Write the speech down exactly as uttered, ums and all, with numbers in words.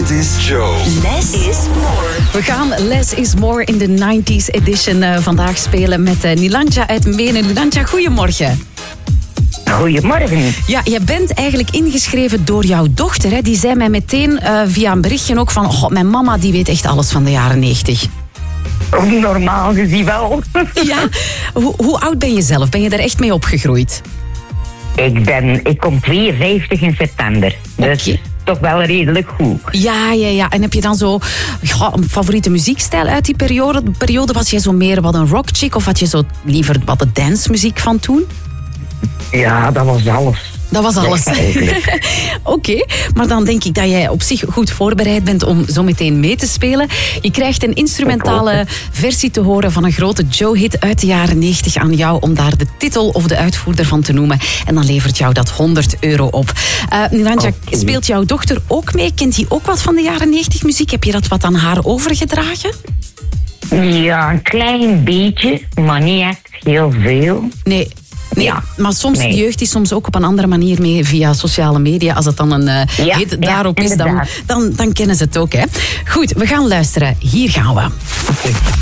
Dit is Joe. Less is more. We gaan Less is More in de nineties edition uh, vandaag spelen met uh, Nilantja uit Menen. Nilantja, goedemorgen. Goedemorgen. Ja, je bent eigenlijk ingeschreven door jouw dochter. Hè? Die zei mij meteen uh, via een berichtje ook van... Oh, mijn mama die weet echt alles van de jaren negentig. Ook normaal gezien wel. Ja? Hoe, hoe oud ben je zelf? Ben je daar echt mee opgegroeid? Ik ben, ik kom tweeënvijftig in september. Dus Okay. toch wel redelijk goed. Ja, ja, ja. En heb je dan zo ja, een favoriete muziekstijl uit die periode? periode? Was jij zo meer wat een rockchick of had je zo liever wat de dancemuziek van toen? Ja, dat was alles. Dat was alles. Ja, eigenlijk. Oké, okay, maar dan denk ik dat jij op zich goed voorbereid bent om zo meteen mee te spelen. Je krijgt een instrumentale versie te horen van een grote Joe-hit uit de jaren negentig aan jou om daar de titel of de uitvoerder van te noemen. En dan levert jou dat honderd euro op. Uh, Nilantja, Okay. speelt jouw dochter ook mee? Kent hij ook wat van de jaren negentig muziek? Heb je dat wat aan haar overgedragen? Ja, een klein beetje, maar niet echt heel veel. Nee. Nee, Ja. maar soms, Nee. de jeugd is soms ook op een andere manier mee via sociale media. Als het dan een uh, Ja, hit ja, daarop is, dan, inderdaad. dan, dan kennen ze het ook. Hè. Goed, we gaan luisteren. Hier gaan we. Okay.